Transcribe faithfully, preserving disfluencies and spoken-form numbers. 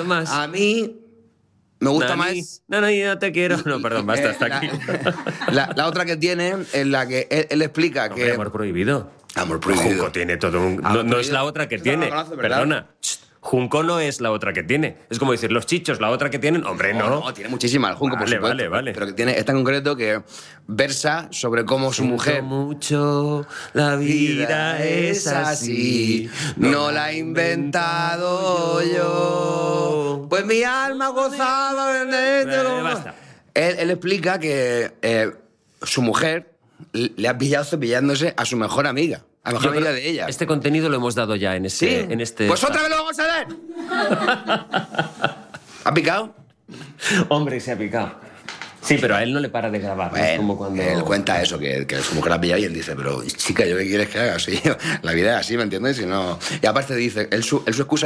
más? A mí me gusta Nani, más... No, no, yo no te quiero. No, perdón, basta, hasta la, aquí. La, la otra que tiene, en la que él, él explica Hombre, que... amor prohibido. Amor prohibido. Junco tiene todo un... Amor No, no es prohibido. la otra que Esa tiene. no la conoce, ¿verdad? Perdona. Junco no es la otra que tiene. Es como decir, los chichos, la otra que tienen. Hombre, no. No, no, tiene muchísima el Junco, Vale, por supuesto. vale, vale. Pero que tiene esta en concreto que versa sobre cómo su Siento mujer... mucho, la vida es así. No la he inventado yo. Pues mi alma gozaba de... Eh, basta. Él, él explica que eh, su mujer le ha pillado cepillándose a su mejor amiga. A la mejor Yo amiga creo- de ella. Este contenido lo hemos dado ya en este... Sí. En este Pues otra vez lo vamos a dar. ¿Ha picado? Hombre, se ha picado. Sí, pero a él no le para de grabar. ¿no? Es Bueno, como cuando... él cuenta eso, que, que su mujer la pilla y él dice, pero chica, ¿yo qué quieres que haga? Sí, la vida es así, ¿me entiendes? Y, no... y aparte dice, él su, él su excusa